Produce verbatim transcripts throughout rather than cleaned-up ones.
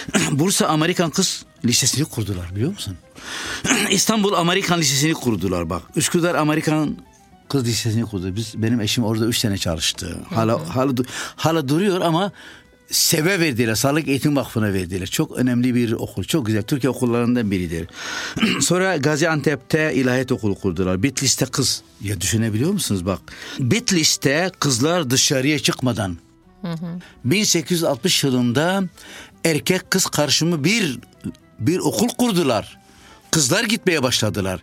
Bursa Amerikan Kız Lisesi'ni kurdular, biliyor musun? İstanbul Amerikan Lisesi'ni kurdular bak. Üsküdar Amerikan Kız Lisesi'ni kurdu. Biz, benim eşim orada üç sene çalıştı. Hala, hala, hala duruyor ama SEV'e verdiler. Sağlık Eğitim Vakfı'na verdiler. Çok önemli bir okul. Çok güzel. Türkiye okullarından biridir. Sonra Gaziantep'te ilahiyat okulu kurdular. Bitlis'te kız. Ya düşünebiliyor musunuz bak. Bitlis'te kızlar dışarıya çıkmadan hı hı. bin sekiz yüz altmış yılında erkek kız karışımı bir bir okul kurdular. Kızlar gitmeye başladılar.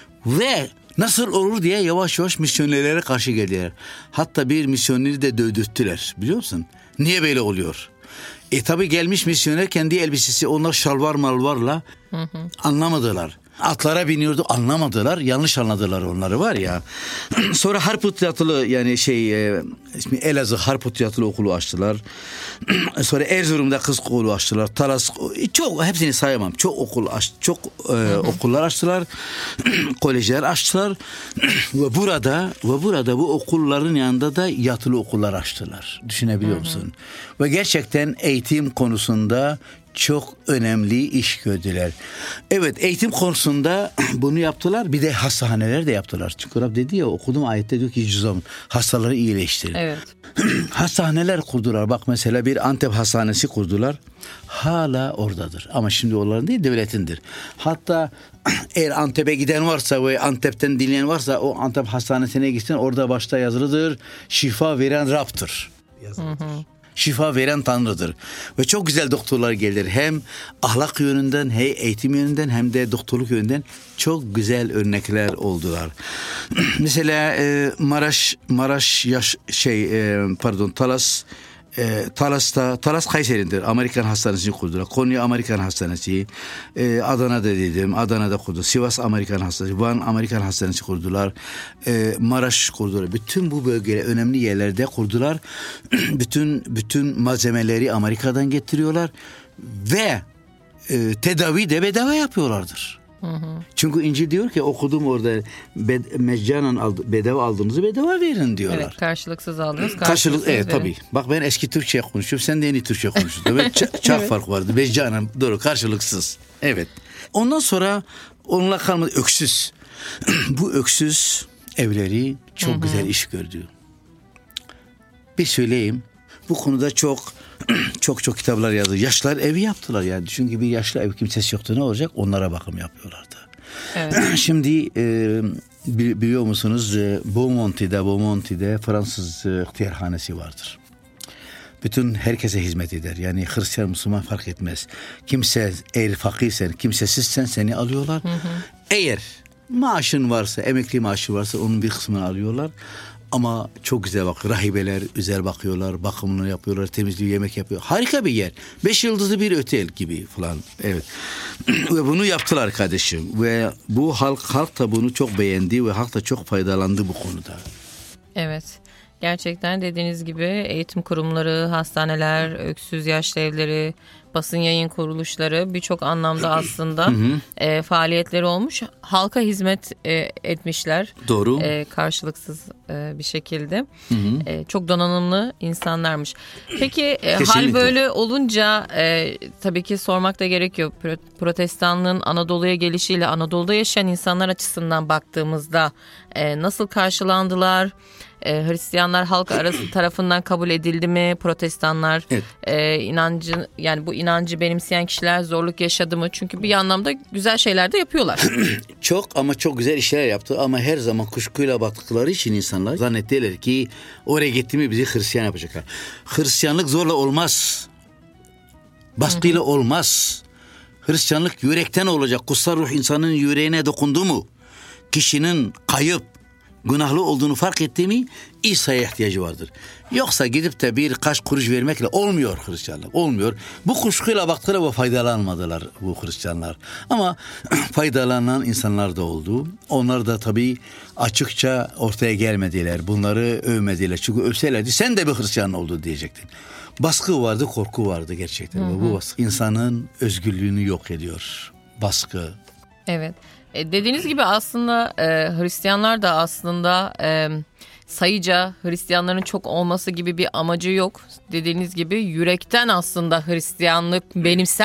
Ve nasıl olur diye yavaş yavaş misyonerlere karşı geldiler. Hatta bir misyoneri de dövdürttüler, biliyor musun? Niye böyle oluyor? E tabi gelmiş misyoner kendi elbisesi, onlar şalvar malvarla hı hı. anlamadılar. Atlara biniyordu, anlamadılar, yanlış anladılar onları var ya. Sonra Harput Yatılı yani şey e, ismi Elazığ Harput Yatılı okulu açtılar. Sonra Erzurum'da kız okulu açtılar. Talas, çok hepsini sayamam. Çok okul aç, çok e, okullar açtılar. Kolejler açtılar. Ve burada ve burada bu okulların yanında da yatılı okullar açtılar. Düşünebiliyor musun? Ve gerçekten eğitim konusunda çok önemli iş gördüler. Evet, eğitim konusunda bunu yaptılar. Bir de hastaneler de yaptılar. Çünkü Rab dedi ya, okudum ayette diyor ki cüzam hastaları iyileştirin. Evet. Hastaneler kurdular. Bak mesela bir Antep hastanesi kurdular. Hala oradadır. Ama şimdi onların değil, devletindir. Hatta eğer Antep'e giden varsa ve Antep'ten dinleyen varsa o Antep hastanesine gitsin. Orada başta yazılıdır. Şifa veren Rab'tır. Yazılıdır. Hı hı. Şifa veren Tanrı'dır. Ve çok güzel doktorlar gelir. Hem ahlak yönünden, hem eğitim yönünden, hem de doktorluk yönünden çok güzel örnekler oldular. Mesela e, Maraş, Maraş yaş, şey e, pardon Talas, e, Talas'ta, Talas Kayseri'dir. Amerikan Hastanesi'ni kurdular. Konya Amerikan Hastanesi, e, Adana'da dedim, Adana'da kurdu. Sivas Amerikan Hastanesi, Van Amerikan Hastanesi kurdular. E, Maraş kurdular. Bütün bu bölgeler, önemli yerlerde kurdular. bütün bütün malzemeleri Amerika'dan getiriyorlar ve e, tedavi de bedava yapıyorlardır. Hı hı. Çünkü İncil diyor ki, okudum orada, bed, meccanen aldı, bedava aldığınızı bedava verin diyorlar. Evet, karşılıksız aldınız. Karşılıksız Karşılık, evet verin. Tabii. Bak ben eski Türkçe konuşuyorum, sen de yeni Türkçe konuşuyorsun. Evet, çok evet. fark vardı. Meccanen, doğru, karşılıksız. Evet. Ondan sonra onunla kalmadı öksüz. Bu öksüz evleri çok hı hı. güzel iş gördü. Bir söyleyeyim. Bu konuda çok çok çok kitaplar yazdı. Yaşlılar evi yaptılar yani. Çünkü bir yaşlı ev kimsesi yoktu, ne olacak? Onlara bakım yapıyorlardı. Evet. Şimdi e, biliyor musunuz? Beaumonti'de, Beaumonti'de Fransız e, ihtiyarhanesi vardır. Bütün herkese hizmet eder. Yani Hristiyan, Müslüman fark etmez. Kimse, eğer fakirsen, kimsesizsen seni alıyorlar. Hı hı. Eğer maaşın varsa, emekli maaşı varsa onun bir kısmını alıyorlar. Ama çok güzel bak, rahibeler güzel bakıyorlar, bakımını yapıyorlar, temizliği, yemek yapıyor. Harika bir yer. Beş yıldızlı bir otel gibi falan. Evet. Ve bunu yaptılar kardeşim. Ve bu halk halk da bunu çok beğendi ve halk da çok faydalandı bu konuda. Evet. Gerçekten dediğiniz gibi eğitim kurumları, hastaneler, öksüz yaşlı evleri, basın yayın kuruluşları birçok anlamda aslında e, faaliyetleri olmuş. Halka hizmet e, etmişler. Doğru. E, karşılıksız e, bir şekilde. Hı hı. E, çok donanımlı insanlarmış. Peki e, hal böyle olunca e, tabii ki sormak da gerekiyor. Protestanlığın Anadolu'ya gelişiyle Anadolu'da yaşayan insanlar açısından baktığımızda e, nasıl karşılandılar? E, Hristiyanlar halk arası tarafından kabul edildi mi? Protestanlar evet. e, inancı, yani bu inancı benimseyen kişiler zorluk yaşadı mı? Çünkü bir anlamda güzel şeyler de yapıyorlar. Çok ama çok güzel işler yaptı ama her zaman kuşkuyla baktıkları için insanlar zannettiler ki oraya gitti mi bizi Hristiyan yapacaklar. Hristiyanlık zorla olmaz. Baskıyla Hı-hı. olmaz. Hristiyanlık yürekten olacak. Kutsal ruh insanın yüreğine dokundu mu? Kişinin kayıp, günahlı olduğunu fark etti mi İsa'ya ihtiyacı vardır. Yoksa gidip de birkaç kuruş vermekle olmuyor Hristiyanlık. Olmuyor. Bu kuşkuyla baktılar ve faydalanmadılar bu Hristiyanlar. Ama faydalanan insanlar da oldu. Onlar da tabii açıkça ortaya gelmediler. Bunları övmediler. Çünkü övselerdi sen de bir Hristiyan oldu diyecektin. Baskı vardı, korku vardı gerçekten. Hı hı. Bu baskı insanın özgürlüğünü yok ediyor. Baskı. Evet. E, dediğiniz gibi aslında e, Hristiyanlar da aslında e, sayıca Hristiyanların çok olması gibi bir amacı yok. Dediğiniz gibi yürekten aslında Hristiyanlık benimser